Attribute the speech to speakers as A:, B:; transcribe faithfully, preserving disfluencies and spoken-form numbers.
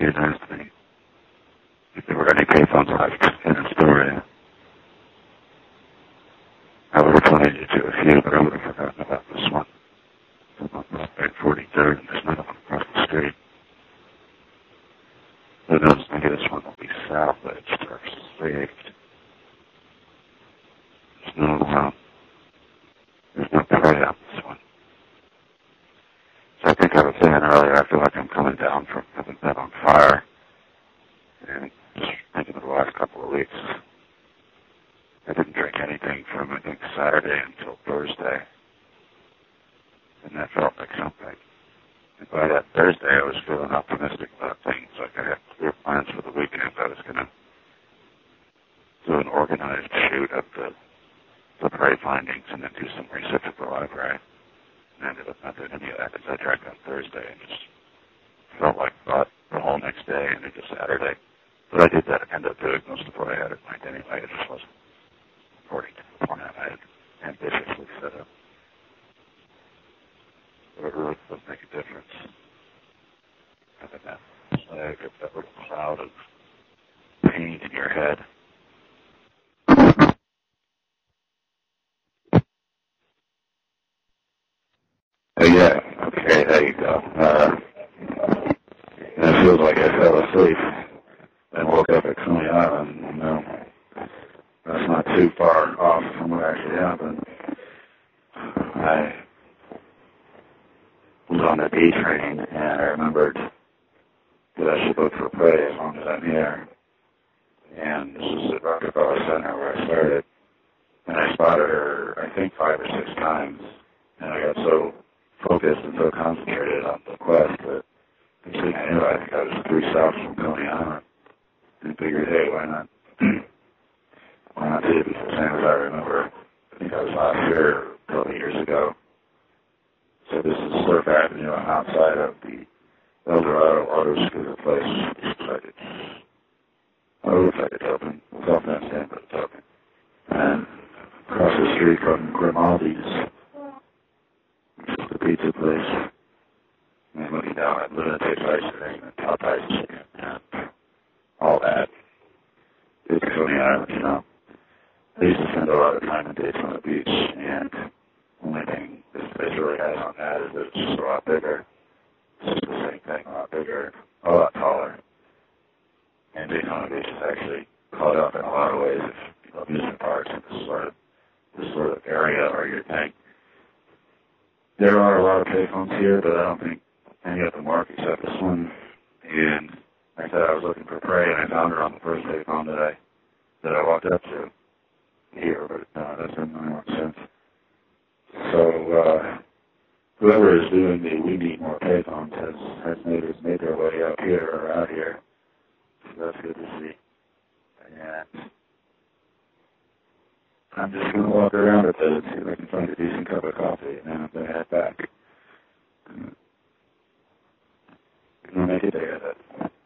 A: he had asked me if there were any payphones left in Astoria. I would have pointed you to a few, but I would have forgotten about this one. I'm on Prospect forty-third, and there's none of them across the street. Who knows, maybe this one will be salvaged or saved. There's no, uh, there's no prey on this one. So I think I was saying earlier, I feel like I'm coming down from having been on fire. And just thinking of the last couple of weeks, I didn't drink anything from, I think, Saturday until Thursday. And that felt like something. And by that Thursday, I was feeling optimistic about things. Like I had clear plans for the weekend. I was going to do an organized shoot of the, the prey findings and then do some research at the library. And I ended up not doing any of that because I drank on Thursday and just felt like thought the whole next day and into Saturday. But I did that. I ended up doing most of what I had in mind anyway. It just wasn't according to the plan I had ambitiously set up. But it really does make a difference. Having that slag of that little cloud of pain in your head. Oh yeah, okay, there you go. Uh, and it feels like I fell asleep and woke up at Coney Island. You know, that's not too far off from what actually happened. I was on the D train, and I remembered that I should look for prey as long as I'm here. And this is at Rockefeller Center where I started. And I spotted her, I think, five or six times. And I got so focused and so concentrated on the quest that the thing I knew, I think I was three stops from Coney Island. And figured, hey, why not? why not see it? Because same as I remember, I think I was last here a couple of years ago. So this is Surf Avenue. I'm outside of the Eldorado Auto Scooter place. Looks like it's, oh, it looks like it's open. It's off that stand, but it's open. And across the street from Grimaldi's, which is the pizza place. And looking down at Lunatic's Ice Cream and Popeye's Chicken and all that. It's Coney Island, you know. I used to spend a lot of time and days on the beach, and the only thing this place really has on that is that it's just a lot bigger. It's just the same thing, a lot bigger, a lot taller. And Daytona Beach is actually caught up in a lot of ways if you love amusement parks and this sort of this sort of area or your thing. There are a lot of payphones here, but I don't think any of them work except this one. And like I said, I was looking for prey, and I found her on the first payphone that I that I walked up to here, but no, that doesn't really make sense. So uh, whoever is doing the we need more payphones has has made has made their way up here or out here. So that's good to see. And I'm just going to walk around a bit and see if I can find a decent cup of coffee, and then I'm going to head back. I'm going to make a day of it.